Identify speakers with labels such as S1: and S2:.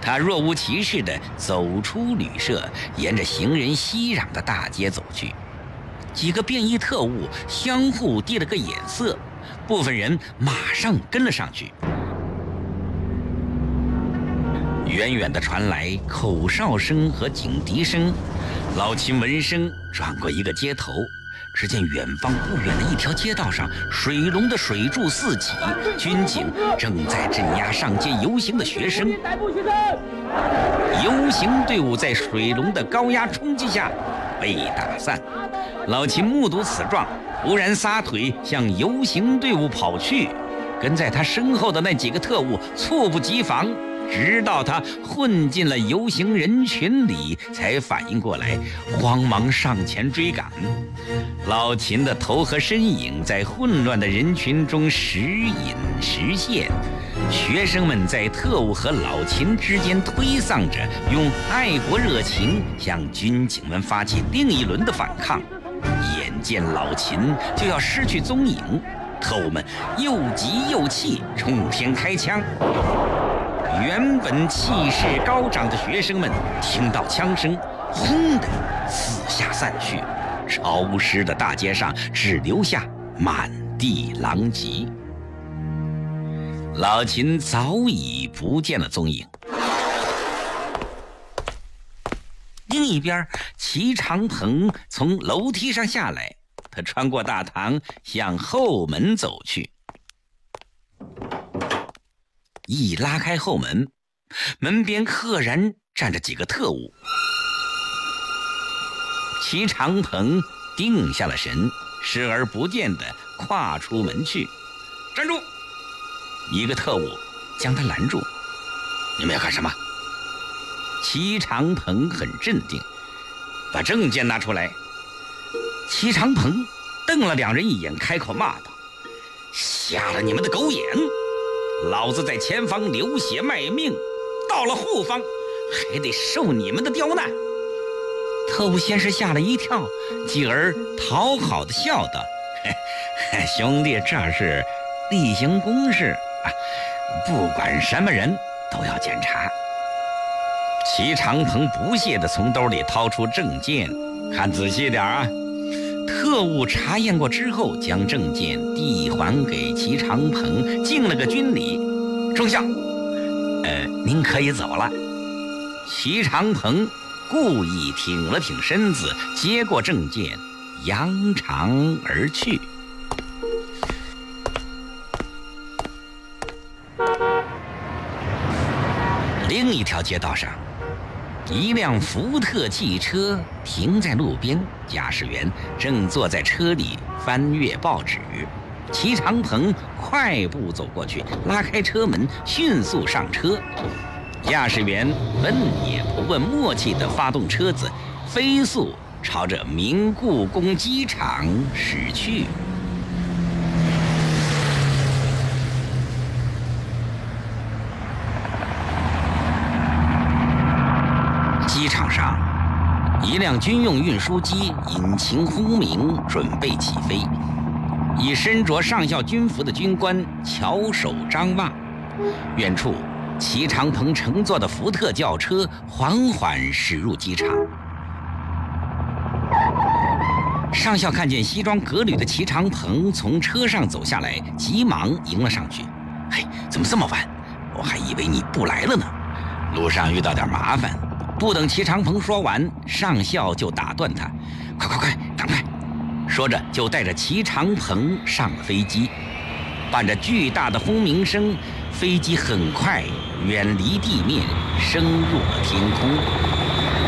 S1: 他若无其事地走出旅社，沿着行人熙攘的大街走去。几个便衣特务相互递了个眼色，部分人马上跟了上去。远远地传来口哨声和警笛声，老秦闻声转过一个街头，只见远方不远的一条街道上，水龙的水柱四起，军警正在镇压上街游行的学生。游行队伍在水龙的高压冲击下被打散。老秦目睹此状，忽然撒腿向游行队伍跑去，跟在他身后的那几个特务猝不及防，直到他混进了游行人群里，才反应过来，慌忙上前追赶。老秦的头和身影在混乱的人群中时隐时现，学生们在特务和老秦之间推搡着，用爱国热情向军警们发起另一轮的反抗。眼见老秦就要失去踪影，特务们又急又气，冲天开枪。原本气势高涨的学生们听到枪声，轰的四下散去，潮湿的大街上只留下满地狼藉。老秦早已不见了踪影。另一边，齐长鹏从楼梯上下来，他穿过大堂向后门走去。一拉开后门，门边赫然站着几个特务。齐长鹏定下了神，视而不见地跨出门去。站住！一个特务将他拦住。你们要干什么？齐长鹏很镇定，把证件拿出来。齐长鹏瞪了两人一眼，开口骂道：瞎了你们的狗眼！老子在前方流血卖命，到了后方还得受你们的刁难。特务先是吓了一跳，继而讨好的笑道：兄弟，这是例行公事啊，不管什么人都要检查。齐长鹏不屑地从兜里掏出证件，看仔细点啊。特务查验过之后，将证件递还给齐长鹏，敬了个军礼。中校，您可以走了。齐长鹏故意挺了挺身子，接过证件，扬长而去。另一条街道上，一辆福特汽车停在路边，驾驶员正坐在车里翻阅报纸。齐长鹏快步走过去，拉开车门，迅速上车。驾驶员问也不问，默契地发动车子，飞速朝着明故宫机场驶去。机场上，一辆军用运输机引擎轰鸣，准备起飞。已身着上校军服的军官翘首张望。远处，齐长鹏乘坐的福特轿车缓缓驶入机场。上校看见西装革履的齐长鹏从车上走下来，急忙迎了上去。嘿，怎么这么晚？我还以为你不来了呢。路上遇到点麻烦。不等齐长鹏说完，上校就打断他：快，赶快！说着就带着齐长鹏上了飞机。伴着巨大的轰鸣声，飞机很快远离地面，升入了天空。